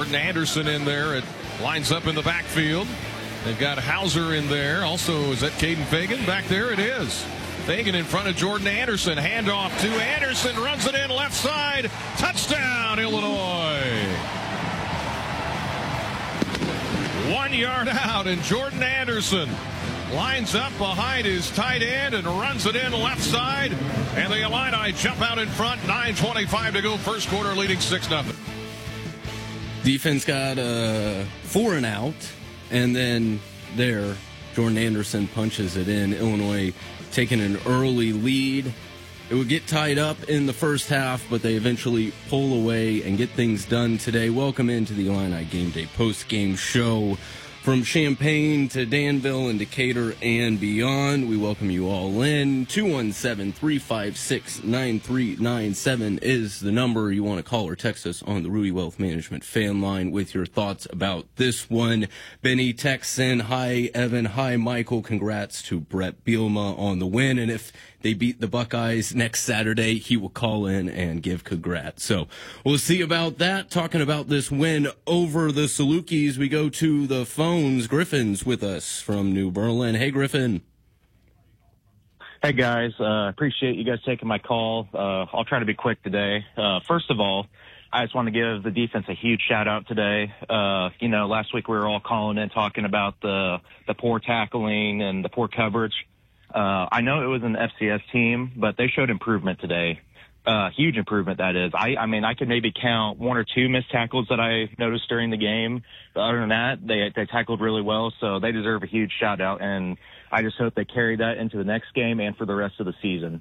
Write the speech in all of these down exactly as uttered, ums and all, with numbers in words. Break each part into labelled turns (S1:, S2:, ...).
S1: Jordan Anderson in there. It lines up in the backfield. They've got Hauser in there. Also, is that Caden Fagan? Back there it is. Fagan in front of Jordan Anderson. Handoff to Anderson. Runs it in left side. Touchdown, Illinois. One yard out, and Jordan Anderson lines up behind his tight end and runs it in left side. And the Illini jump out in front. nine twenty-five to go. First quarter, leading six nothing.
S2: Defense got a four and out. And then there, Jordan Anderson punches it in. Illinois taking an early lead. It would get tied up in the first half, but they eventually pull away and get things done today. Welcome into the Illini Game Day post-game show. From Champaign to Danville and Decatur and beyond, we welcome you all in. two one seven, three five six, nine three nine seven is the number you want to call or text us on the Rudy Wealth Management fan line with your thoughts about this one. Benny texts in, hi, Evan. Hi, Michael. Congrats to Brett Bielema on the win. And if they beat the Buckeyes next Saturday, he will call in and give congrats. So we'll see about that. Talking about this win over the Salukis, we go to the phones. Griffin's with us from New Berlin. Hey, Griffin.
S3: Hey, guys. Uh, appreciate you guys taking my call. Uh, I'll try to be quick today. Uh, first of all, I just want to give the defense a huge shout-out today. Uh, you know, last week we were all calling in talking about the, the poor tackling and the poor coverage. Uh, I know it was an F C S team, but they showed improvement today. Uh, huge improvement, that is. I, I mean, I could maybe count one or two missed tackles that I noticed during the game. But other than that, they they tackled really well, so they deserve a huge shout-out, and I just hope they carry that into the next game and for the rest of the season.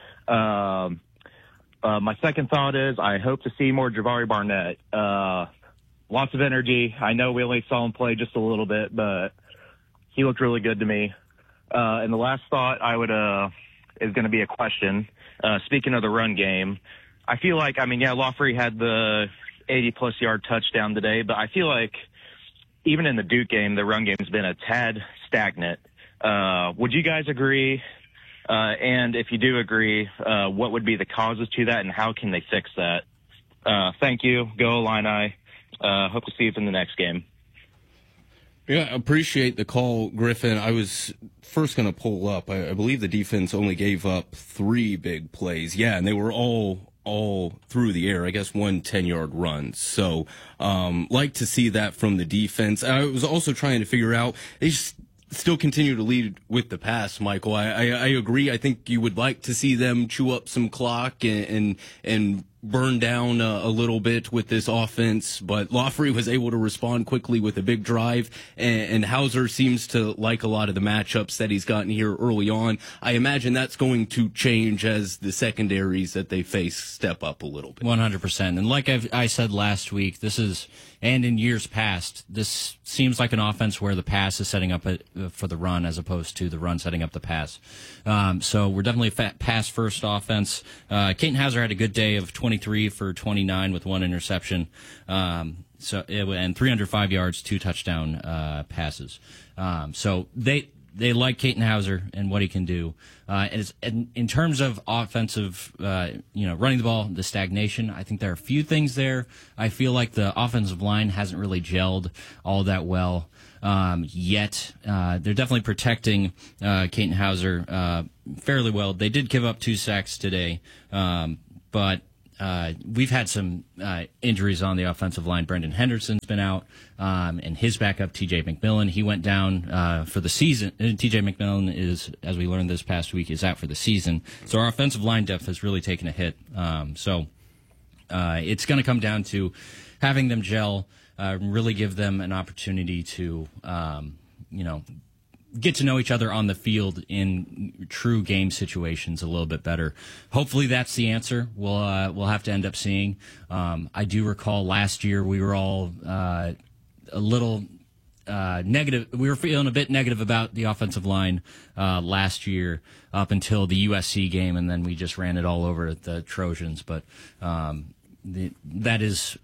S3: Um, uh, my second thought is I hope to see more Jabari Barnett. Uh, lots of energy. I know we only saw him play just a little bit, but he looked really good to me. Uh, and the last thought I would uh, is going to be a question. Uh, speaking of the run game, I feel like, I mean, yeah, Lawfrey had the eighty-plus yard touchdown today, but I feel like even in the Duke game, the run game's been a tad stagnant. Uh, would you guys agree? Uh, and if you do agree, uh, what would be the causes to that, and how can they fix that? Uh, thank you. Go Illini. Uh, hope to see you in the next game.
S2: Yeah, appreciate the call, Griffin. I was first going to pull up. I, I believe the defense only gave up three big plays. Yeah, and they were all all through the air. I guess one ten-yard run. So, um, like to see that from the defense. I was also trying to figure out, they just still continue to lead with the pass, Michael. I, I, I agree. I think you would like to see them chew up some clock and and, and burn down uh, a little bit with this offense, but Lawfrey was able to respond quickly with a big drive, and, and Hauser seems to like a lot of the matchups that he's gotten here early on. I imagine that's going to change as the secondaries that they face step up a little bit.
S4: one hundred percent. And like I've, I said last week, this is, and in years past, this seems like an offense where the pass is setting up a, uh, for the run as opposed to the run setting up the pass. Um, so we're definitely a pass-first offense. Uh, Caden Hauser had a good day of twenty-three for twenty-nine with one interception, um, so it, and three hundred five yards, two touchdown uh, passes. Um, so they they like Caden Hauser and what he can do. Uh, and, it's, and in terms of offensive, uh, you know, running the ball, the stagnation, I think there are a few things there. I feel like the offensive line hasn't really gelled all that well. Um, yet, uh, they're definitely protecting, uh, Caden Hauser, uh, fairly well. They did give up two sacks today. Um, but, uh, we've had some, uh, injuries on the offensive line. Brendan Henderson's been out, um, and his backup, T J McMillan, he went down, uh, for the season. T J McMillan is, as we learned this past week, is out for the season. So our offensive line depth has really taken a hit. Um, so, uh, it's going to come down to having them gel. Uh, really give them an opportunity to, um, you know, get to know each other on the field in true game situations a little bit better. Hopefully that's the answer we'll, uh, we'll have to end up seeing. Um, I do recall last year we were all uh, a little uh, negative. We were feeling a bit negative about the offensive line uh, last year up until the U S C game, and then we just ran it all over the Trojans. But um, the, that is...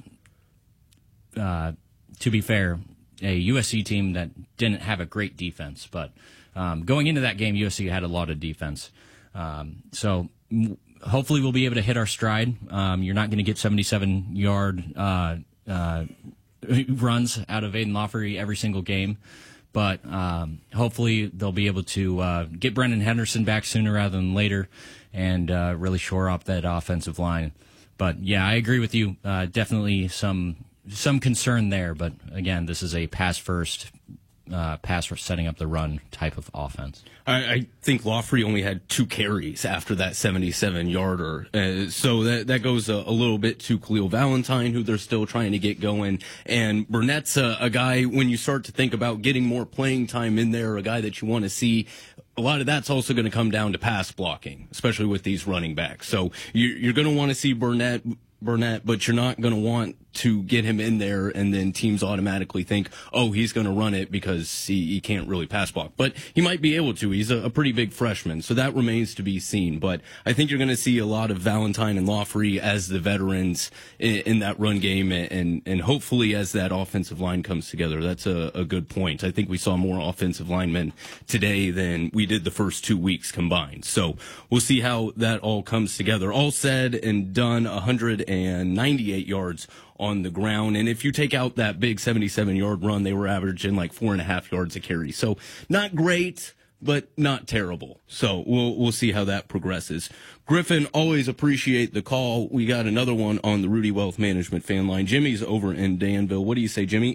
S4: Uh, to be fair, a U S C team that didn't have a great defense, but um, going into that game, U S C had a lot of defense. Um, so m- hopefully we'll be able to hit our stride. Um, you're not going to get seventy-seven yard uh, uh, runs out of Aiden Lawfrey every single game. But um, hopefully they'll be able to uh, get Brendan Henderson back sooner rather than later and uh, really shore up that offensive line. But, yeah, I agree with you. Uh, definitely some some concern there. But, again, this is a pass-first, uh, pass for setting up the run type of offense.
S2: I, I think Lawfrey only had two carries after that seventy-seven-yarder. Uh, so that that goes a, a little bit to Khalil Valentine, who they're still trying to get going. And Burnett's a, a guy, when you start to think about getting more playing time in there, a guy that you want to see. A lot of that's also going to come down to pass blocking, especially with these running backs. So you, you're going to want to see Burnett, Burnett, but you're not going to want to get him in there and then teams automatically think, oh, he's going to run it because he, he can't really pass block. But he might be able to. He's a, a pretty big freshman, so that remains to be seen. But I think you're going to see a lot of Valentine and Lawfrey as the veterans in, in that run game, and, and hopefully as that offensive line comes together. That's a, a good point. I think we saw more offensive linemen today than we did the first two weeks combined. So we'll see how that all comes together. All said and done, one hundred ninety-eight yards on the ground. And if you take out that big seventy-seven-yard run, they were averaging like four and a half yards a carry. So not great, but not terrible. So we'll we'll see how that progresses. Griffin, always appreciate the call. We got another one on the Rudy Wealth Management fan line. Jimmy's over in Danville. What do you say, Jimmy?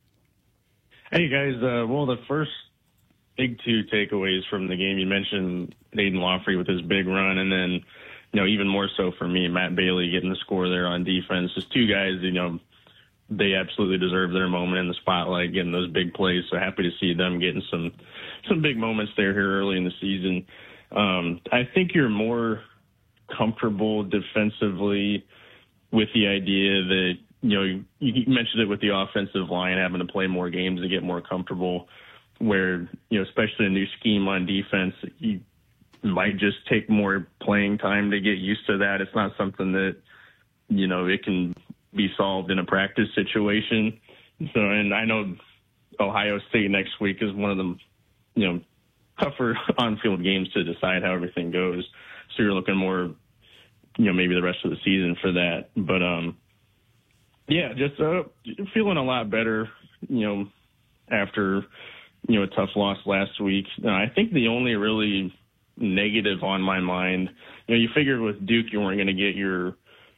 S5: Hey, guys. Uh, well, the first big two takeaways from the game, you mentioned Aiden Lawfrey with his big run, and then you know, even more so for me, Matt Bailey getting the score there on defense. Just two guys, you know, they absolutely deserve their moment in the spotlight, getting those big plays. So happy to see them getting some some big moments there here early in the season. Um, I think you're more comfortable defensively with the idea that, you know, you, you mentioned it with the offensive line having to play more games and get more comfortable, where, you know, especially a new scheme on defense, you might just take more playing time to get used to that. It's not something that, you know, it can be solved in a practice situation. So, and I know Ohio State next week is one of the, you know, tougher on-field games to decide how everything goes. So you're looking more, you know, maybe the rest of the season for that. But, um, yeah, just uh, feeling a lot better, you know, after, you know, a tough loss last week. Uh, I think the only really negative on my mind, you know, you figured with Duke you weren't going to get your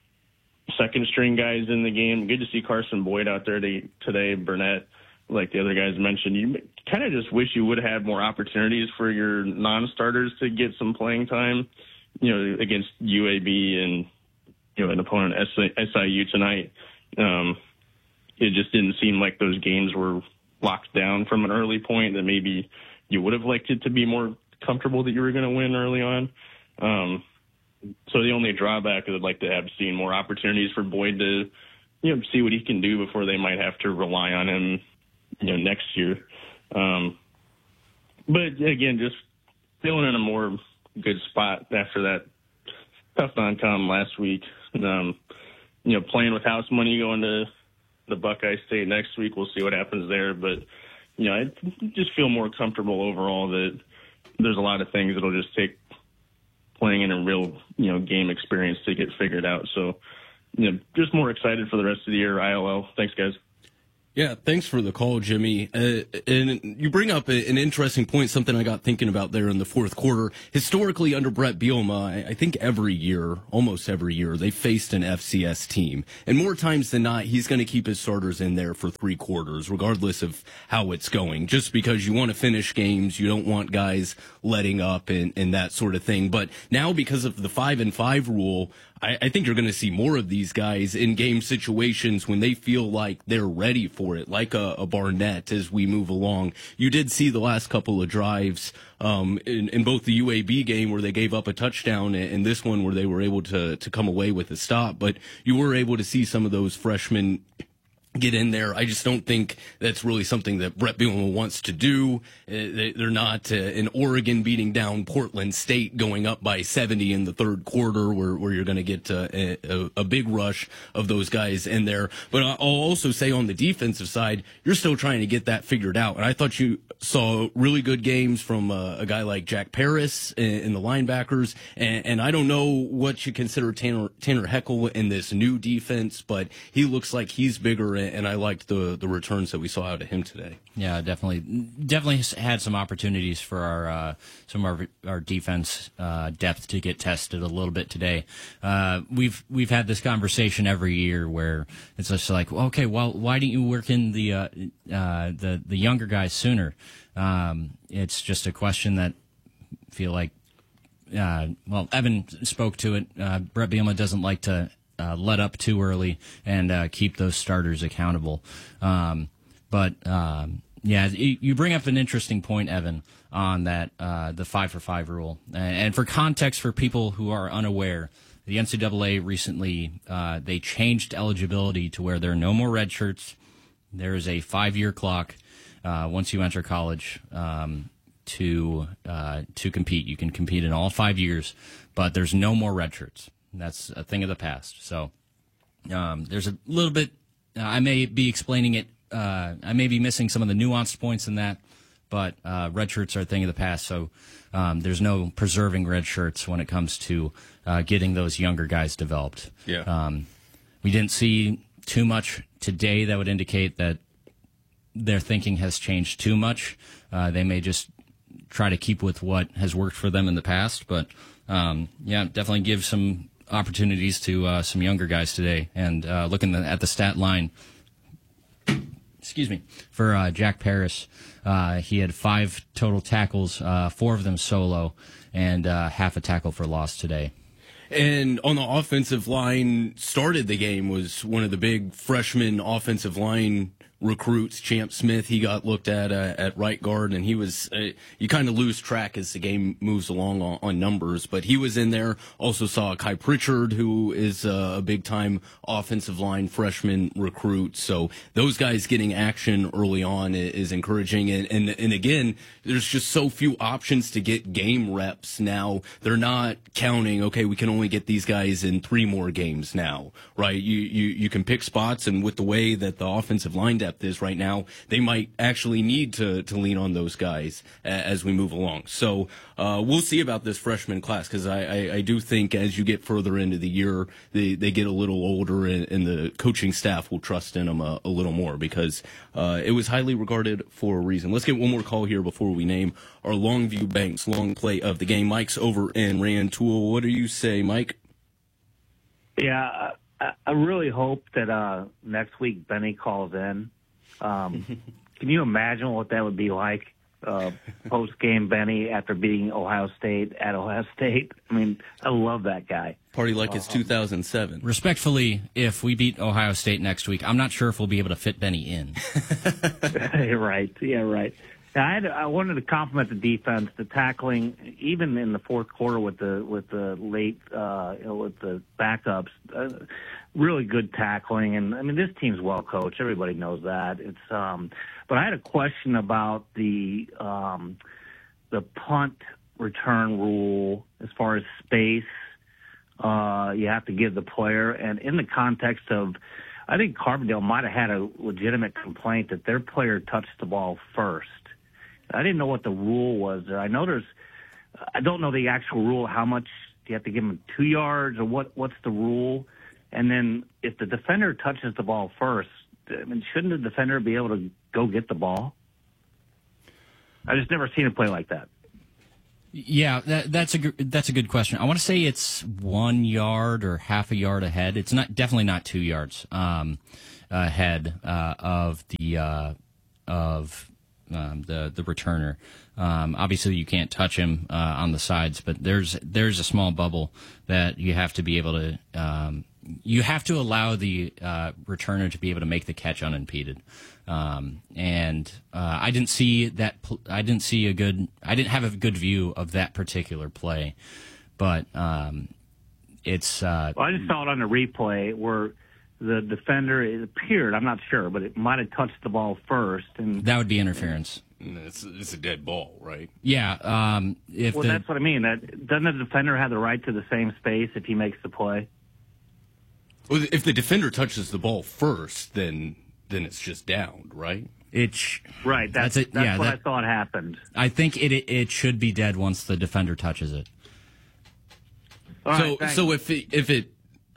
S5: second string guys in the game. Good to see Carson Boyd out there today, Burnett, like the other guys mentioned. You kind of just wish you would have had more opportunities for your non-starters to get some playing time, you know, against U A B and, you know, an opponent S I U tonight. Um, it just didn't seem like those games were locked down from an early point, that maybe you would have liked it to be more comfortable that you were going to win early on. Um, so the only drawback is I'd like to have seen more opportunities for Boyd to, you know, see what he can do before they might have to rely on him, you know, next year. Um, but again, just feeling in a more good spot after that tough non-con last week. Um, you know, playing with house money going to the Buckeye State next week. We'll see what happens there. But, you know, I just feel more comfortable overall that there's a lot of things that'll just take playing in a real, you know, game experience to get figured out. So, you know, just more excited for the rest of the year. I L L. Thanks, guys.
S2: Yeah, thanks for the call, Jimmy. Uh, and you bring up a, an interesting point, something I got thinking about there in the fourth quarter. Historically, under Brett Bielema, I, I think every year, almost every year, they faced an F C S team. And more times than not, he's going to keep his starters in there for three quarters, regardless of how it's going. Just because you want to finish games, you don't want guys letting up and, and that sort of thing. But now, because of the five and five rule, I, I think you're going to see more of these guys in game situations when they feel like they're ready for it, like a, a Barnett as we move along. You did see the last couple of drives um, in, in both the U A B game where they gave up a touchdown and this one where they were able to, to come away with a stop. But you were able to see some of those freshmen get in there. I just don't think that's really something that Brett Bielema wants to do. Uh, they're not uh, in Oregon beating down Portland State going up by seventy in the third quarter where, where you're going to get uh, a, a big rush of those guys in there. But I'll also say on the defensive side, you're still trying to get that figured out. And I thought you saw really good games from uh, a guy like Jack Paris in, in the linebackers. And, and I don't know what you consider Tanner, Tanner Heckel in this new defense, but he looks like he's bigger and I liked the the returns that we saw out of him today.
S4: Yeah, definitely, definitely had some opportunities for our uh, some of our, our defense uh, depth to get tested a little bit today. Uh, we've we've had this conversation every year where it's just like, okay, well, why didn't you work in the uh, uh, the the younger guys sooner? Um, it's just a question that I feel like, uh, well, Evan spoke to it. Uh, Brett Bielema doesn't like to uh, let up too early and uh, keep those starters accountable. Um, But, um, yeah, you bring up an interesting point, Evan, on that, uh, the five for five rule. And for context for people who are unaware, the N C double A recently, uh, they changed eligibility to where there are no more red shirts. There is a five-year clock, uh, once you enter college, um, to, uh, to compete. You can compete in all five years, but there's no more red shirts. That's a thing of the past. So, um, there's a little bit, uh, I may be explaining it Uh, I may be missing some of the nuanced points in that, but uh, red shirts are a thing of the past, so um, there's no preserving red shirts when it comes to uh, getting those younger guys developed.
S2: Yeah.
S4: Um, we didn't see too much today that would indicate that their thinking has changed too much. Uh, they may just try to keep with what has worked for them in the past, but um, yeah, definitely give some opportunities to uh, some younger guys today. And uh, looking at the stat line, excuse me, for uh, Jack Paris, uh, he had five total tackles, uh, four of them solo, and uh, half a tackle for loss today.
S2: And on the offensive line, started the game was one of the big freshman offensive line recruits, Champ Smith. He got looked at uh, at right guard, and he was uh, you kind of lose track as the game moves along on, on numbers, but he was in there. Also saw Kai Pritchard, who is uh, a big time offensive line freshman recruit. So those guys getting action early on is encouraging. And and, and again, there's just so few options to get game reps now. They're not counting, okay, we can only get these guys in three more games now, right? You you you can pick spots, and with the way that the offensive line depth is right now, they might actually need to to lean on those guys as we move along. So uh, we'll see about this freshman class, because I, I, I do think as you get further into the year, they, they get a little older, and, and the coaching staff will trust in them a, a little more, because uh, it was highly regarded for a reason. Let's get one more call here before we name our Longview Banks long play of the game. Mike's over in Rantoul. What do you say, Mike?
S6: Yeah, I, I really hope that uh, next week Benny calls in. Um, can you imagine what that would be like, uh, post-game Benny after beating Ohio State at Ohio State? I mean, I love that guy.
S2: Party like it's two thousand seven.
S4: Respectfully, if we beat Ohio State next week, I'm not sure if we'll be able to fit Benny in.
S6: You're right. Yeah, right. Now, I, had, I wanted to compliment the defense, the tackling, even in the fourth quarter with the with the late, uh, you know, with the backups. Uh, really good tackling, and I mean this team's well coached. Everybody knows that. It's um, but I had a question about the um, the punt return rule as far as space. Uh, you have to give the player, and in the context of, I think Carbondale might have had a legitimate complaint that their player touched the ball first. I didn't know what the rule was there. I know there's, I don't know the actual rule. How much do you have to give them, two yards, or what? What's the rule? And then if the defender touches the ball first, I mean, shouldn't the defender be able to go get the ball? I just never seen a play like that.
S4: Yeah, that, that's a that's a good question. I want to say it's one yard or half a yard ahead. It's not definitely not two yards um, ahead uh, of the uh, of. Um, the the returner. Um, obviously, you can't touch him uh, on the sides, but there's there's a small bubble that you have to be able to. Um, you have to allow the uh, returner to be able to make the catch unimpeded. Um, and uh, I didn't see that. Pl- I didn't see a good. I didn't have a good view of that particular play, but um, it's. Uh,
S6: well, I just saw it on the replay where the defender, it appeared, I'm not sure, but it might have touched the ball first. And
S4: that would be interference.
S2: It's, it's a dead ball, right?
S4: Yeah. Um, if
S6: well,
S4: the,
S6: that's what I mean. That, doesn't the defender have the right to the same space if he makes the play?
S2: Well, if the defender touches the ball first, then then it's just downed, right?
S4: It's
S6: right. That's,
S4: that's, it,
S6: that's
S4: yeah,
S6: what
S4: that,
S6: I thought happened.
S4: I think it, it it should be dead once the defender touches it.
S6: All
S2: so
S6: right,
S2: so if it, if it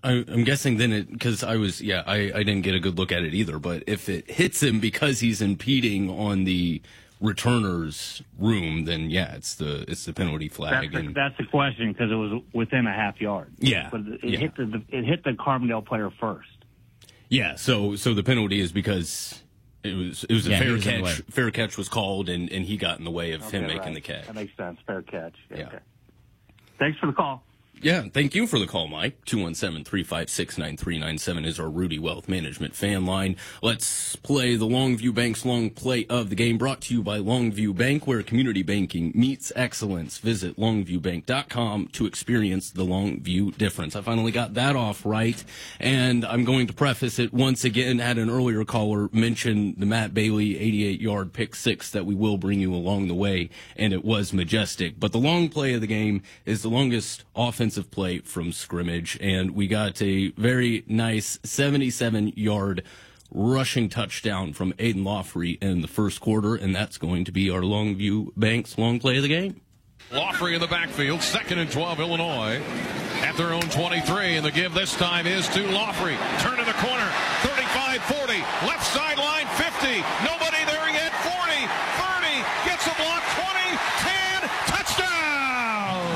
S2: I, I'm guessing then it, because I was, yeah, I, I didn't get a good look at it either, but if it hits him because he's impeding on the returner's room, then yeah, it's the it's the penalty flag.
S6: That's the,
S2: and,
S6: that's the question, because it was within a half yard.
S2: Yeah,
S6: but it
S2: yeah.
S6: hit the it hit the Carbondale player first.
S2: Yeah, so so the penalty is because it was it was a
S4: Yeah, he
S2: fair
S4: was in the
S2: catch.
S4: way.
S2: Fair catch was called, and, and he got in the way of
S6: Okay,
S2: him making
S6: right.
S2: the catch.
S6: That makes sense. Fair catch.
S2: Yeah.
S6: Okay. Thanks for the call.
S2: Yeah, thank you for the call, Mike. two one seven, three five six, nine three nine seven is our Rudy Wealth Management fan line. Let's play the Longview Bank's long play of the game, brought to you by Longview Bank, where community banking meets excellence. Visit longview bank dot com to experience the Longview difference. I finally got that off right, and I'm going to preface it once again. Had an earlier caller mention the Matt Bailey eighty-eight yard pick six that we will bring you along the way, and it was majestic. But the long play of the game is the longest offensive play from scrimmage, and we got a very nice seventy-seven yard rushing touchdown from Aiden Lawfrey in the first quarter, and that's going to be our Longview Bank's long play of the game.
S1: Lawfrey in the backfield, second and twelve, Illinois at their own twenty-three, and the give this time is to Lawfrey. Turn in the corner, thirty-five forty, left sideline, fifty, nobody there yet, forty, thirty, gets a block, twenty, ten, touchdown!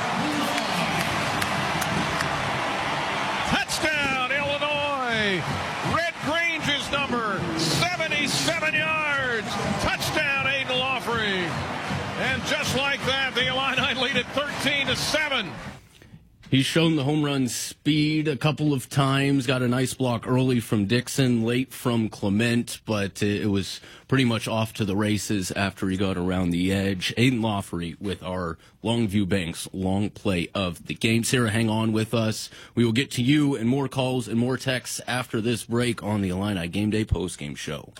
S1: Touchdown, Illinois! Red Grange's number, seventy-seven yards, touchdown, Aiden Lawfrey. And just like that, the Illini lead it thirteen to seven.
S2: He's shown the home run speed a couple of times, got a nice block early from Dixon, late from Clement, but it was pretty much off to the races after he got around the edge. Aiden Lawfrey with our Longview Bank's long play of the game. Sarah, hang on with us. We will get to you and more calls and more texts after this break on the Illini Game Day postgame show.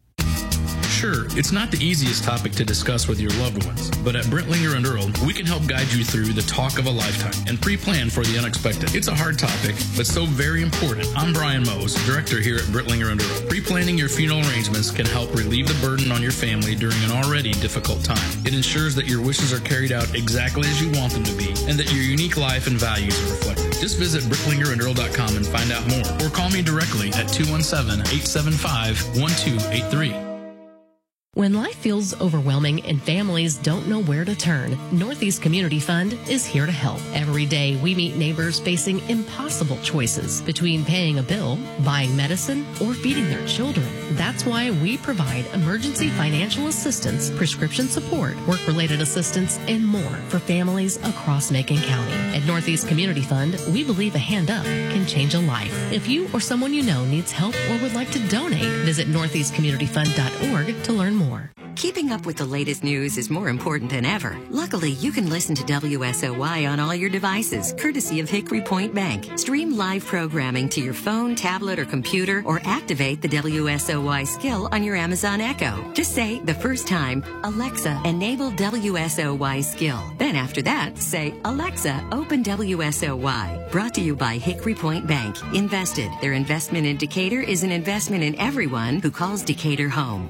S7: Sure, it's not the easiest topic to discuss with your loved ones, but at Brentlinger and Earl, we can help guide you through the talk of a lifetime and pre-plan for the unexpected. It's a hard topic, but so very important. I'm Brian Mose, director here at Brentlinger and Earl. Pre-planning your funeral arrangements can help relieve the burden on your family during an already difficult time. It ensures that your wishes are carried out exactly as you want them to be, and that your unique life and values are reflected. Just visit bricklinger and earl dot com and find out more, or call me directly at two one seven, eight seven five, one two eight three.
S8: When life feels overwhelming and families don't know where to turn, Northeast Community Fund is here to help. Every day, we meet neighbors facing impossible choices between paying a bill, buying medicine, or feeding their children. That's why we provide emergency financial assistance, prescription support, work-related assistance, and more for families across Macon County. At Northeast Community Fund, we believe a hand up can change a life. If you or someone you know needs help or would like to donate, visit northeast community fund dot org to learn more.
S9: Keeping up with the latest news is more important than ever. Luckily, you can listen to W S O Y on all your devices, courtesy of Hickory Point Bank. Stream live programming to your phone, tablet, or computer, or activate the W S O Y skill on your Amazon Echo. Just say the first time, Alexa, enable W S O Y skill. Then after that, say, Alexa, open W S O Y. Brought to you by Hickory Point Bank. Invested. Their investment in Decatur is an investment in everyone who calls Decatur home.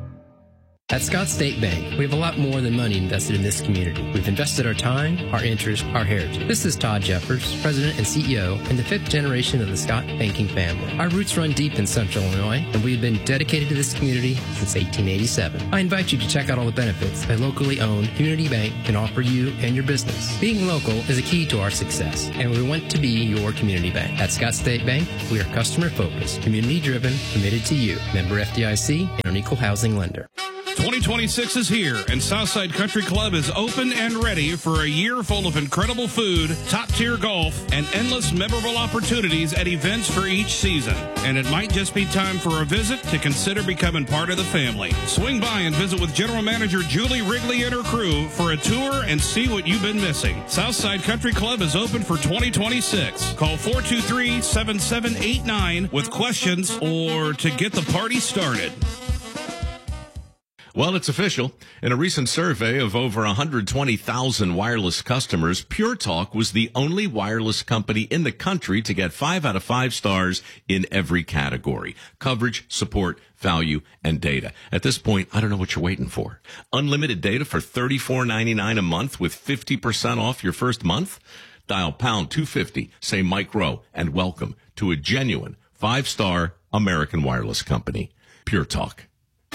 S10: At Scott State Bank, we have a lot more than money invested in this community. We've invested our time, our interest, our heritage. This is Todd Jeffers, President and C E O, and the fifth generation of the Scott banking family. Our roots run deep in Central Illinois, and we've been dedicated to this community since eighteen eighty-seven. I invite you to check out all the benefits a locally owned community bank can offer you and your business. Being local is a key to our success, and we want to be your community bank. At Scott State Bank, we are customer-focused, community-driven, committed to you. Member F D I C and an equal housing lender.
S11: twenty twenty-six is here, and Southside Country Club is open and ready for a year full of incredible food, top-tier golf, and endless memorable opportunities at events for each season. And it might just be time for a visit to consider becoming part of the family. Swing by and visit with General Manager Julie Wrigley and her crew for a tour and see what you've been missing. Southside Country Club is open for twenty twenty-six. Call four two three, seven seven eight nine with questions or to get the party started.
S12: Well, it's official. In a recent survey of over one hundred twenty thousand wireless customers, Pure Talk was the only wireless company in the country to get five out of five stars in every category: coverage, support, value, and data. At this point, I don't know what you're waiting for. Unlimited data for thirty-four ninety-nine a month with fifty percent off your first month? Dial pound two fifty, say Mike Rowe, and welcome to a genuine five-star American wireless company. Pure Talk.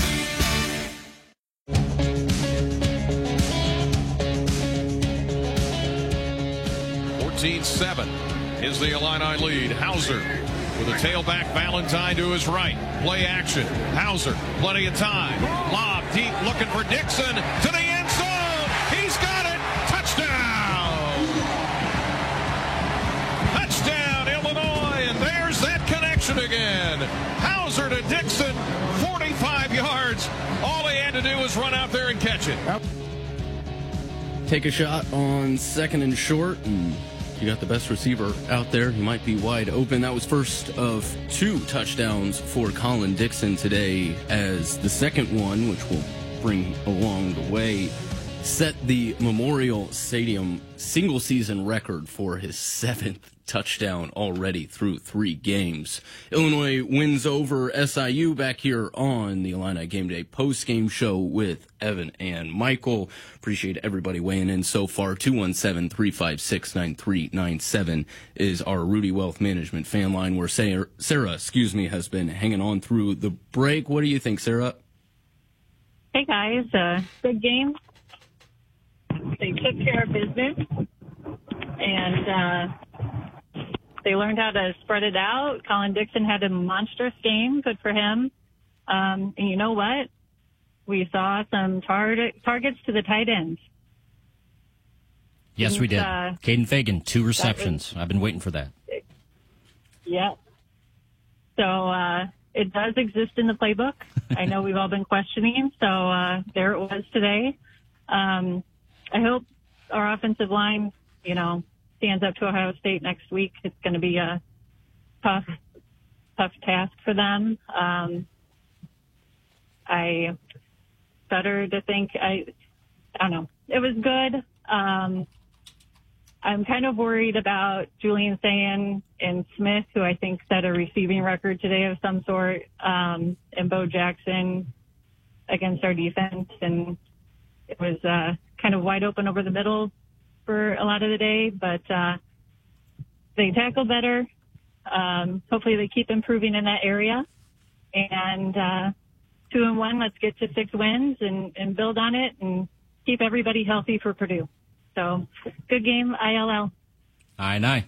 S1: fourteen seven is the Illini lead. Hauser with a tailback, Valentine to his right. Play action. Hauser, plenty of time. Lob deep, looking for Dixon to the end zone. He's got it. Touchdown. Touchdown, Illinois. And there's that connection again. Hauser to Dixon, forty-five yards. All he had to do was run out there and catch it.
S2: Take a shot on second and short, and you got the best receiver out there. He might be wide open. That was first of two touchdowns for Colin Dixon today, as the second one, which we'll bring along the way, set the Memorial Stadium single-season record for his seventh touchdown already through three games. Illinois wins over S I U back here on the Illini Game Day post-game show with Evan and Michael. Appreciate everybody weighing in so far. two one seven, three five six, nine three nine seven is our Rudy Wealth Management fan line, where Sarah, Sarah excuse me, has been hanging on through the break. What do you think, Sarah?
S13: Hey, guys. Uh, good game. They took care of business, and uh, they learned how to spread it out. Colin Dixon had a monstrous game. Good for him. Um, and you know what? We saw some tar- targets to the tight ends.
S4: Yes, we did.
S13: Uh,
S4: Caden Fagan, two receptions. Was, I've been waiting for that.
S13: Yeah. So uh, it does exist in the playbook. I know we've all been questioning, so uh, there it was today. Um, I hope our offensive line, you know, stands up to Ohio State next week. It's going to be a tough, tough task for them. Um, I better to think, I, I don't know. It was good. Um, I'm kind of worried about Julian Sayin and Smith, who I think set a receiving record today of some sort, um, and Bo Jackson against our defense. And it was uh, kind of wide open over the middle for a lot of the day, but uh, they tackle better. Um, hopefully they keep improving in that area. And uh, two and one, let's get to six wins and, and build on it and keep everybody healthy for Purdue. So good game, I L L.
S4: Aye, aye.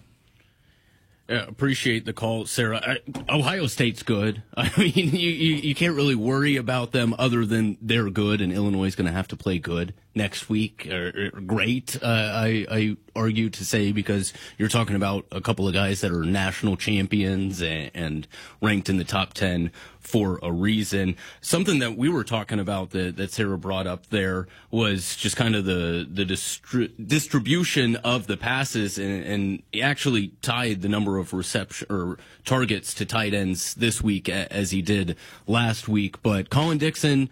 S2: Yeah, appreciate the call, Sarah. I, Ohio State's good. I mean, you, you, you can't really worry about them other than they're good, and Illinois is going to have to play good next week. Or, or great, uh, I, I argue to say, because you're talking about a couple of guys that are national champions and, and ranked in the top ten for a reason. Something that we were talking about that, that Sarah brought up there was just kind of the the distri- distribution of the passes, and, and he actually tied the number of reception or targets to tight ends this week as he did last week. But Colin Dixon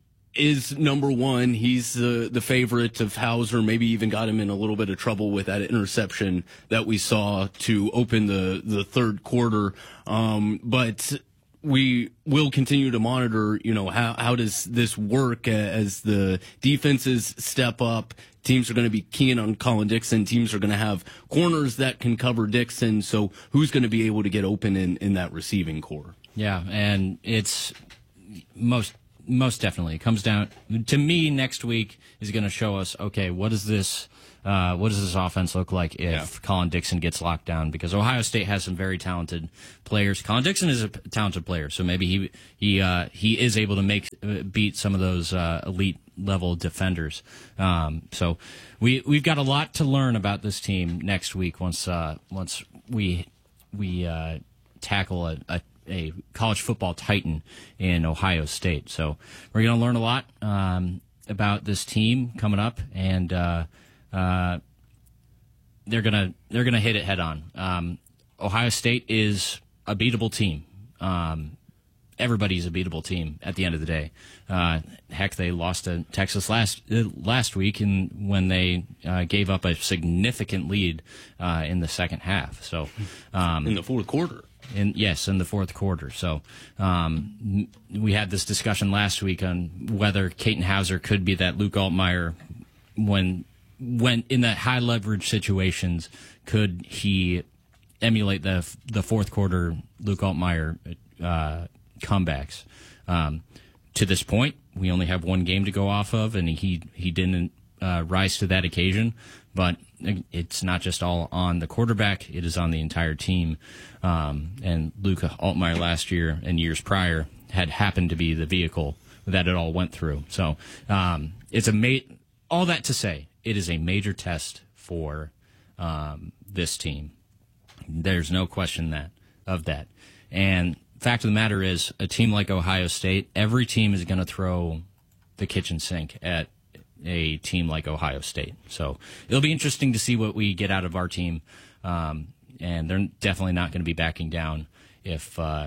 S2: is number one. He's the the favorite of Hauser. Maybe even got him in a little bit of trouble with that interception that we saw to open the the third quarter. Um, but we will continue to monitor, you know, how, how does this work as the defenses step up. Teams are going to be keying on Colin Dixon. Teams are going to have corners that can cover Dixon. So who's going to be able to get open in, in that receiving core?
S4: Yeah, and it's most most definitely. It comes down, to me, next week is going to show us, okay, what is this Uh, what does this offense look like if yeah. Colin Dixon gets locked down? Because Ohio State has some very talented players. Colin Dixon is a talented player, so maybe he he uh, he is able to make uh, beat some of those uh, elite level defenders. Um, so we we've got a lot to learn about this team next week once uh, once we we uh, tackle a, a a college football titan in Ohio State. So we're going to learn a lot um, about this team coming up, and uh, Uh, they're gonna they're gonna hit it head on. Um, Ohio State is a beatable team. Um, everybody's a beatable team at the end of the day. Uh, heck, they lost to Texas last uh, last week, and when they uh, gave up a significant lead uh, in the second half. So um,
S2: in the fourth quarter.
S4: In, yes, in the fourth quarter. So um, we had this discussion last week on whether Katin Hauser could be that Luke Altmaier when when in that high leverage situations, could he emulate the the fourth quarter Luke Altmaier uh, comebacks? Um, to this point, we only have one game to go off of, and he he didn't uh, rise to that occasion. But it's not just all on the quarterback; it is on the entire team. Um, and Luke Altmaier last year and years prior had happened to be the vehicle that it all went through. So um, it's a ma- all that to say, it is a major test for um, this team. There's no question that of that. And fact of the matter is, a team like Ohio State, every team is going to throw the kitchen sink at a team like Ohio State. So it'll be interesting to see what we get out of our team. Um, and they're definitely not going to be backing down if uh,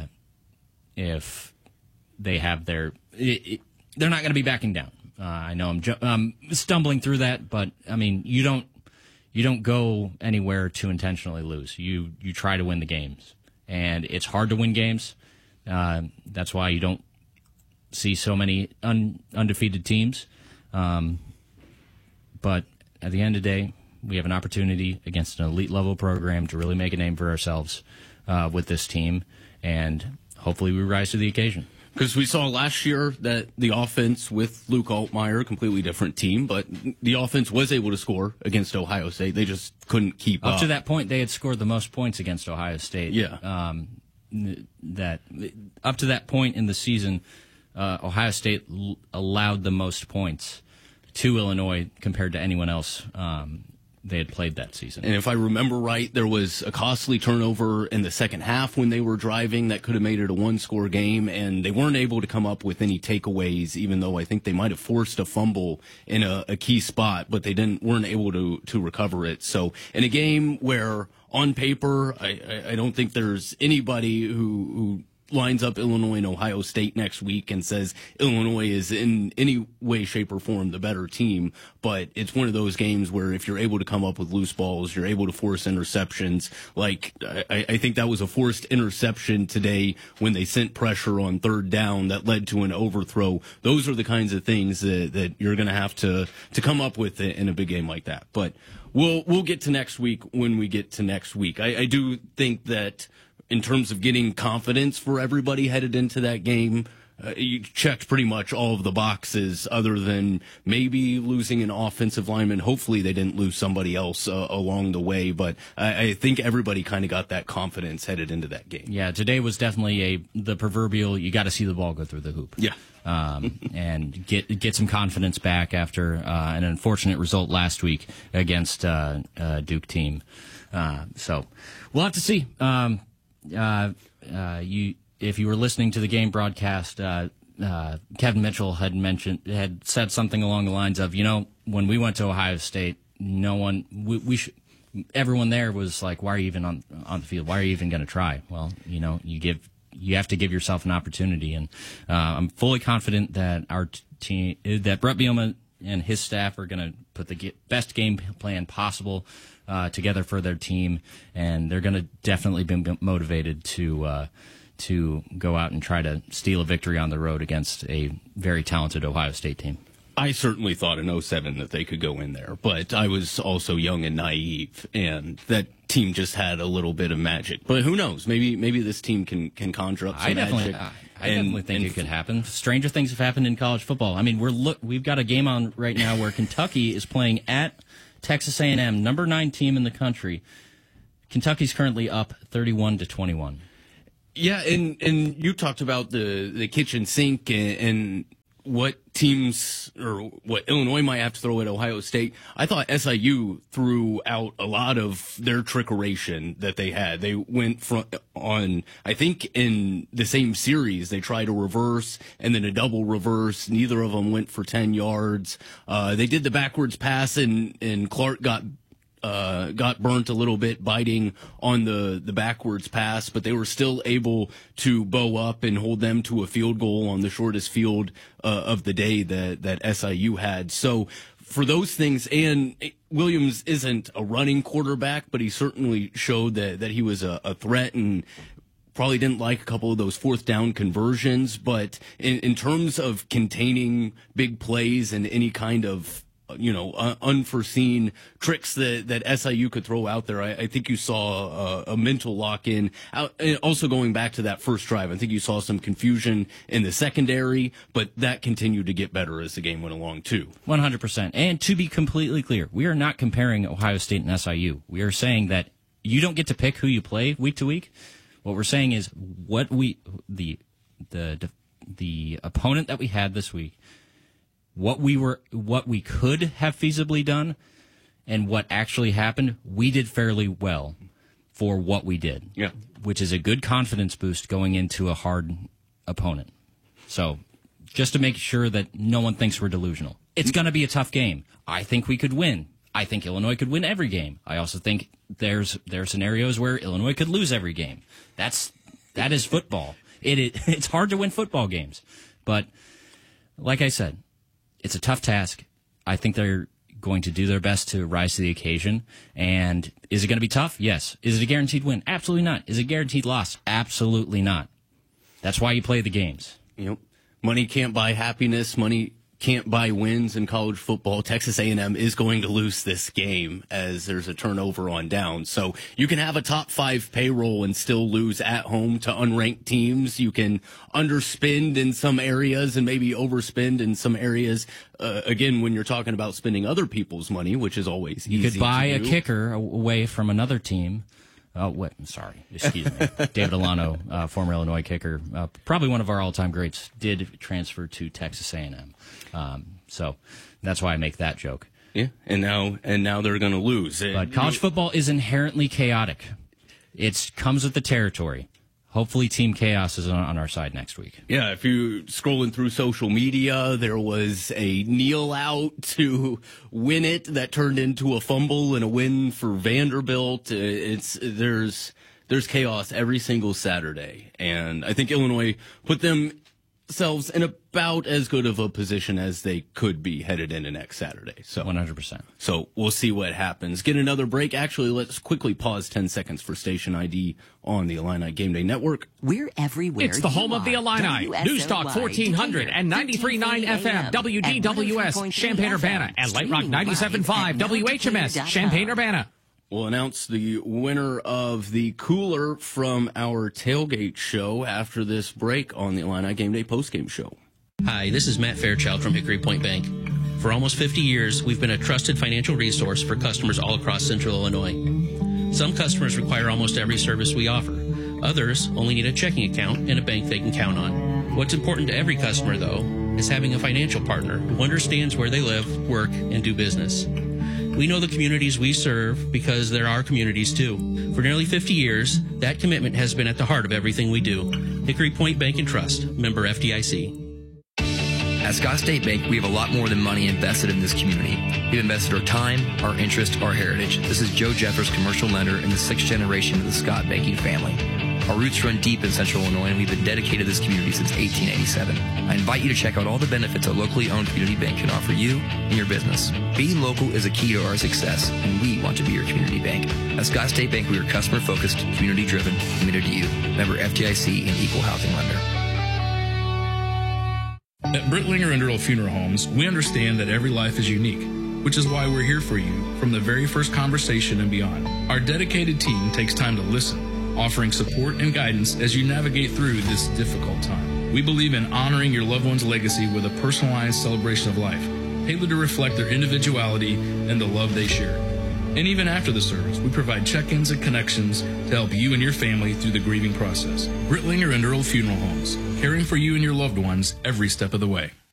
S4: if they have their. It, it, they're not going to be backing down. Uh, I know I'm ju- um, stumbling through that, but I mean, you don't you don't go anywhere to intentionally lose. You you try to win the games, and it's hard to win games. Uh, that's why you don't see so many un- undefeated teams. Um, but at the end of the day, we have an opportunity against an elite level program to really make a name for ourselves uh, with this team, and hopefully we rise to the occasion.
S2: Because we saw last year that the offense with Luke Altmaier, a completely different team, but the offense was able to score against Ohio State. They just couldn't keep up.
S4: Up to that point, they had scored the most points against Ohio State.
S2: Yeah.
S4: Um, that up to that point in the season, uh, Ohio State l- allowed the most points to Illinois compared to anyone else um, they had played that season.
S2: And if I remember right, there was a costly turnover in the second half when they were driving that could have made it a one-score game, and they weren't able to come up with any takeaways, even though I think they might have forced a fumble in a, a key spot, but they didn't weren't able to to recover it. So in a game where on paper, I, I, I don't think there's anybody who, who lines up Illinois and Ohio State next week and says Illinois is in any way, shape, or form the better team. But it's one of those games where if you're able to come up with loose balls, you're able to force interceptions. Like, I, I think that was a forced interception today when they sent pressure on third down that led to an overthrow. Those are the kinds of things that, that you're going to have to to come up with in a big game like that. But we'll we'll get to next week when we get to next week. I, I do think that in terms of getting confidence for everybody headed into that game, uh, you checked pretty much all of the boxes other than maybe losing an offensive lineman. Hopefully they didn't lose somebody else uh, along the way, but I, I think everybody kind of got that confidence headed into that game.
S4: Yeah, today was definitely a the proverbial you got to see the ball go through the hoop.
S2: Yeah.
S4: Um, and get get some confidence back after uh, an unfortunate result last week against uh, uh, Duke team. Uh, so we'll have to see. Um, Uh, uh, you, if you were listening to the game broadcast, uh, uh, Kevin Mitchell had mentioned, had said something along the lines of, you know, when we went to Ohio State, no one, we, we should, everyone there was like, why are you even on on the field? Why are you even going to try? Well, you know, you give, you have to give yourself an opportunity, and uh, I'm fully confident that our team, that Brett Bielema and his staff are going to put the best game plan possible Uh, together for their team, and they're going to definitely be motivated to uh, to go out and try to steal a victory on the road against a very talented Ohio State team.
S2: I certainly thought in oh seven that they could go in there, but I was also young and naive, and that team just had a little bit of magic. But who knows? Maybe maybe this team can, can conjure up some
S4: I definitely,
S2: magic.
S4: I, I and, definitely think it could happen. Stranger things have happened in college football. I mean, we're look we've got a game on right now where Kentucky is playing at Texas A and M, number nine team in the country. Kentucky's currently up thirty-one to twenty-one.
S2: Yeah, and, and you talked about the, the kitchen sink and, and what teams or what Illinois might have to throw at Ohio State. I thought S I U threw out a lot of their trickeration that they had. They went from on, I think in the same series, they tried a reverse and then a double reverse. Neither of them went for ten yards. Uh, they did the backwards pass and, and Clark got Uh, got burnt a little bit biting on the, the backwards pass, but they were still able to bow up and hold them to a field goal on the shortest field uh, of the day that, that S I U had. So for those things, and Williams isn't a running quarterback, but he certainly showed that, that he was a, a threat and probably didn't like a couple of those fourth down conversions. But in, in terms of containing big plays and any kind of you know, uh, unforeseen tricks that, that S I U could throw out there. I, I think you saw a, a mental lock-in. Out, also going back to that first drive, I think you saw some confusion in the secondary, but that continued to get better as the game went along, too.
S4: one hundred percent. And to be completely clear, we are not comparing Ohio State and S I U. We are saying that you don't get to pick who you play week to week. What we're saying is what we the the the opponent that we had this week, what we were, what we could have feasibly done, and what actually happened, we did fairly well for what we did.
S2: Yeah,
S4: which is a good confidence boost going into a hard opponent. So, just to make sure that no one thinks we're delusional, it's going to be a tough game. I think we could win. I think Illinois could win every game. I also think there's there are scenarios where Illinois could lose every game. That's that is football. It, it it's hard to win football games, but like I said, it's a tough task. I think they're going to do their best to rise to the occasion. And is it going to be tough? Yes. Is it a guaranteed win? Absolutely not. Is it a guaranteed loss? Absolutely not. That's why you play the games.
S2: Yep. Money can't buy happiness. Money can't buy wins in college football. Texas A and M is going to lose this game as there's a turnover on downs. So you can have a top five payroll and still lose at home to unranked teams. You can underspend in some areas and maybe overspend in some areas. Uh, again, when you're talking about spending other people's money, which is always
S4: you
S2: easy
S4: could buy
S2: to
S4: a
S2: do.
S4: kicker away from another team. Oh, what? Sorry. Excuse me. David Alano, uh, former Illinois kicker, uh, probably one of our all-time greats, did transfer to Texas A and M. Um, so that's why I make that joke.
S2: Yeah, and now and now they're going to lose.
S4: But college football is inherently chaotic. It comes with the territory. Hopefully Team Chaos is on, on our side next week.
S2: Yeah, if you're scrolling through social media, there was a kneel out to win it that turned into a fumble and a win for Vanderbilt. It's there's there's chaos every single Saturday, and I think Illinois put themselves in about as good of a position as they could be headed into next Saturday. So
S4: one hundred percent.
S2: So we'll see what happens. Get another break. Actually, let's quickly pause ten seconds for station I D on the Illini Game Day Network.
S14: We're everywhere.
S15: It's the home of the Illini. News Talk fourteen hundred and ninety-three point nine F M, W D W S, Champaign-Urbana, and Light Rock ninety-seven point five, W H M S, Champaign-Urbana.
S2: We'll announce the winner of the cooler from our tailgate show after this break on the Illini Game Day postgame show.
S16: Hi, this is Matt Fairchild from Hickory Point Bank. For almost fifty years, we've been a trusted financial resource for customers all across Central Illinois. Some customers require almost every service we offer. Others only need a checking account and a bank they can count on. What's important to every customer, though, is having a financial partner who understands where they live, work, and do business. We know the communities we serve because they're our communities, too. For nearly fifty years, that commitment has been at the heart of everything we do. Hickory Point Bank and Trust, member F D I C.
S17: At Scott State Bank, we have a lot more than money invested in this community. We've invested our time, our interest, our heritage. This is Joe Jeffers, commercial lender in the sixth generation of the Scott banking family. Our roots run deep in Central Illinois, and we've been dedicated to this community since eighteen eighty-seven. I invite you to check out all the benefits a locally owned community bank can offer you and your business. Being local is a key to our success, and we want to be your community bank. At Scott State Bank, we are customer-focused, community-driven, committed to you. Member F D I C and Equal Housing Lender.
S7: At Brittlinger and Earl Funeral Homes, we understand that every life is unique, which is why we're here for you from the very first conversation and beyond. Our dedicated team takes time to listen, offering support and guidance as you navigate through this difficult time. We believe in honoring your loved one's legacy with a personalized celebration of life, tailored to reflect their individuality and the love they share. And even after the service, we provide check-ins and connections to help you and your family through the grieving process. Brittlinger and Earl Funeral Homes, caring for you and your loved ones every step of the way.